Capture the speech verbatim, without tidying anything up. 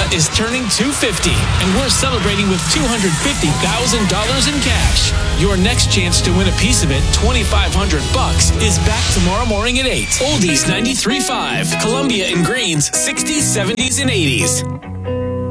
is turning two hundred fifty, and we're celebrating with two hundred fifty thousand dollars in cash. Your next chance to win a piece of it, twenty-five hundred bucks, is back tomorrow morning at eight. Oldies ninety-three point five, Columbia and Greens, sixties, seventies, and eighties.